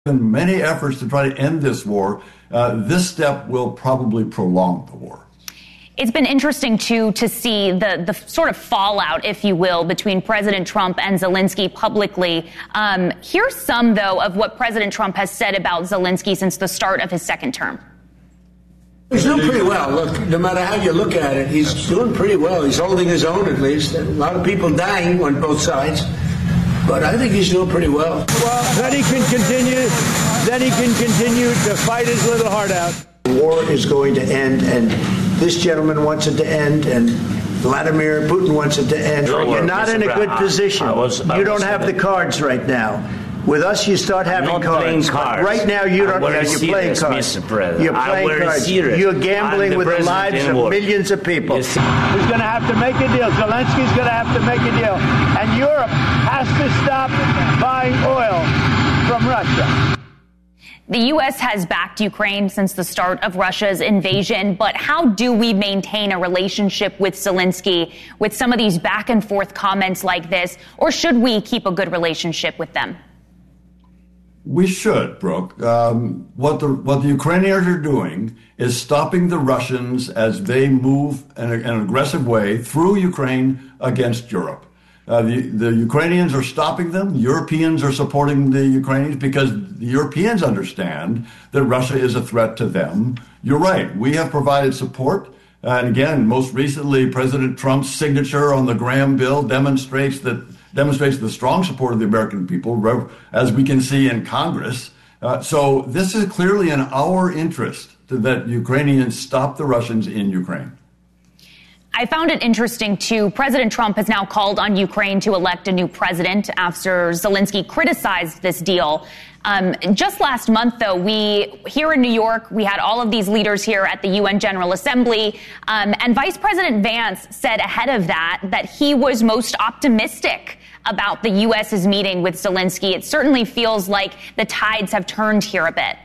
been many efforts to try to end this war. This step will probably prolong the war. It's been interesting, too, to see the sort of fallout, if you will, between President Trump and Zelensky publicly. Here's some, though, of what President Trump has said about Zelensky since the start of his second term. He's doing pretty well. Look, no matter how you look at it, he's doing pretty well. He's holding his own, at least. A lot of people dying on both sides. But I think he's doing pretty well. Well, then he can continue to fight his little heart out. The war is going to end, and this gentleman wants it to end, and Vladimir Putin wants it to end. You're not in a good position. You don't have the cards right now. With us, you start having cards. Right now, you don't. You're playing cards. You're playing cards. You're gambling with the lives of millions of people. He's going to have to make a deal. Zelensky's going to have to make a deal. And Europe has to stop buying oil from Russia. The U.S. has backed Ukraine since the start of Russia's invasion, but how do we maintain a relationship with Zelensky with some of these back and forth comments like this, or should we keep a good relationship with them? We should, Brooke. What the Ukrainians are doing is stopping the Russians as they move in an aggressive way through Ukraine against Europe. The Ukrainians are stopping them. Europeans are supporting the Ukrainians because the Europeans understand that Russia is a threat to them. You're right. We have provided support. And again, most recently, President Trump's signature on the Graham bill demonstrates the strong support of the American people, as we can see in Congress. So this is clearly in our interest that Ukrainians stop the Russians in Ukraine. I found it interesting, too. President Trump has now called on Ukraine to elect a new president after Zelensky criticized this deal. Just last month, though, here in New York, we had all of these leaders here at the UN General Assembly. And Vice President Vance said ahead of that he was most optimistic about the U.S.'s meeting with Zelensky. It certainly feels like the tides have turned here a bit.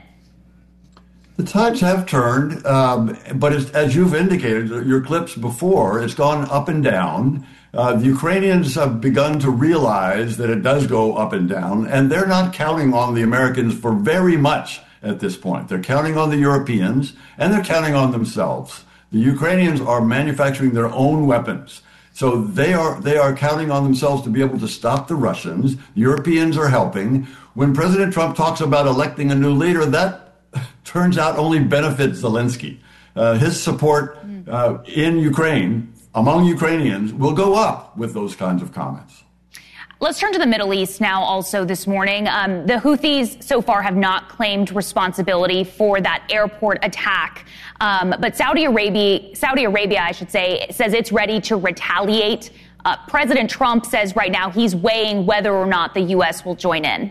The tides have turned, but as you've indicated, your clips before, it's gone up and down. The Ukrainians have begun to realize that it does go up and down, and they're not counting on the Americans for very much at this point. They're counting on the Europeans, and they're counting on themselves. The Ukrainians are manufacturing their own weapons. So they are counting on themselves to be able to stop the Russians. The Europeans are helping. When President Trump talks about electing a new leader, that turns out only benefits Zelensky. His support in Ukraine, among Ukrainians, will go up with those kinds of comments. Let's turn to the Middle East now also this morning. The Houthis so far have not claimed responsibility for that airport attack. But Saudi Arabia, I should say, says it's ready to retaliate. President Trump says right now he's weighing whether or not the U.S. will join in.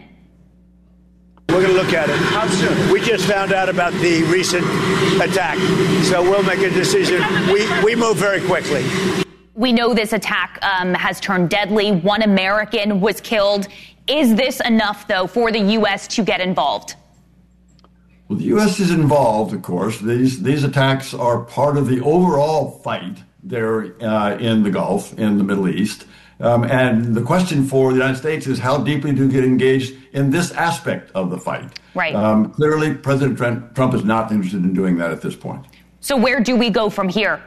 We're going to look at it. How soon? We just found out about the recent attack, so we'll make a decision. We move very quickly. We know this attack has turned deadly. One American was killed. Is this enough, though, for the U.S. to get involved? Well, the U.S. is involved, of course. These attacks are part of the overall fight there in the Gulf, in the Middle East. And the question for the United States is how deeply do we get engaged in this aspect of the fight? Right. Clearly, President Trump is not interested in doing that at this point. So where do we go from here?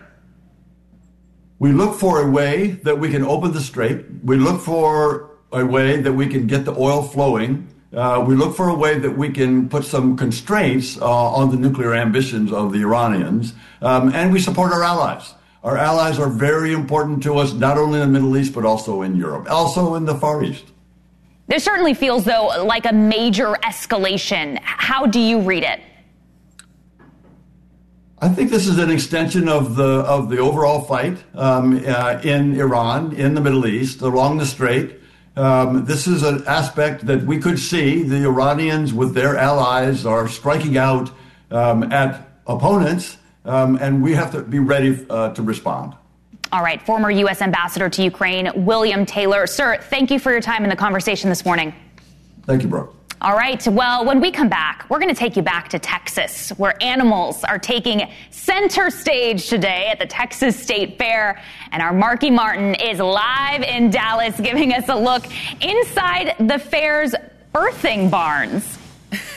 We look for a way that we can open the strait. We look for a way that we can get the oil flowing. We look for a way that we can put some constraints on the nuclear ambitions of the Iranians. And we support our allies. Our allies are very important to us, not only in the Middle East, but also in Europe, also in the Far East. There certainly feels, though, like a major escalation. How do you read it? I think this is an extension of the overall fight in Iran, in the Middle East, along the Strait. This is an aspect that we could see the Iranians with their allies are striking out at opponents. And we have to be ready to respond. All right. Former U.S. Ambassador to Ukraine, William Taylor. Sir, thank you for your time in the conversation this morning. Thank you, Brooke. All right. Well, when we come back, we're going to take you back to Texas, where animals are taking center stage today at the Texas State Fair. And our Marky Martin is live in Dallas, giving us a look inside the fair's birthing barns.